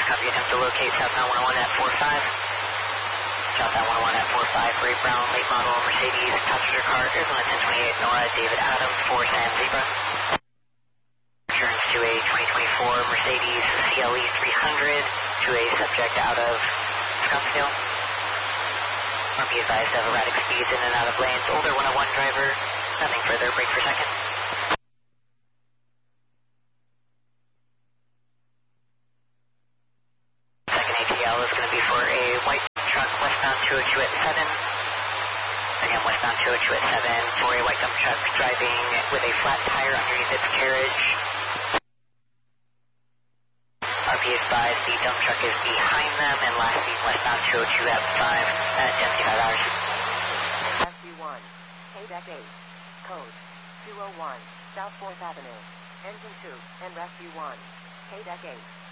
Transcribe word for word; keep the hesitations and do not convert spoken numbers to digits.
Copy, attempt to locate southbound one oh one at four five. Southbound one oh one at four five, Ray Brown, late model Mercedes, passenger car, Arizona ten twenty-eight, Nora, David Adams, four San Zebra. Turns to a twenty twenty-four Mercedes C L E three hundred to a subject out of Scottsdale. R P advised of erratic speeds in and out of lanes, older one oh one driver, nothing further, brake for second. Second A T L is going to be for a white truck westbound two oh two at seven. Again, westbound two oh two at seven for a white dump truck driving with a flat tire underneath its carriage. R P advised the dump truck is behind them and last seen westbound two oh two at five at seventy-five hours. Rescue one, K-Deck eight, code two oh one, South fourth Avenue, engine two, and Rescue one, K-Deck eight.